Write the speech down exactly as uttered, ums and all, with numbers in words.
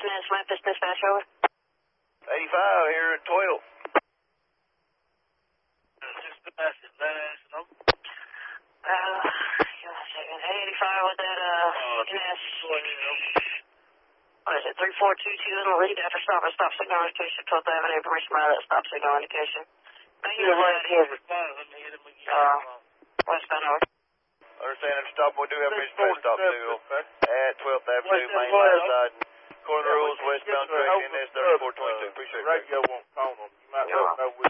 N S Memphis dispatch, over. eighty-five here at twelve. Just the message. Let us know. Uh, give me a second. eighty-five with that, uh, N S. What is it, three four two two in the lead after stop and stop signal indication, twelfth Avenue, permission by that stop signal indication. Now you know what it is. Uh, westbound, over. Understand that stop, we do have permission by stop signal at twelfth Avenue, main line side. Corner rules, westbound direction, N S thirty-four twenty-two. Appreciate it. Radio won't call them. You might let them know we